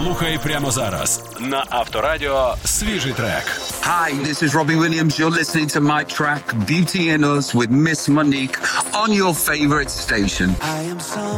Слухай прямо зараз на Авторадіо свіжий трек. Hi, this is Robbie Williams. You're listening to my track Beauty in Us with Miss Monique on your favorite station. I am so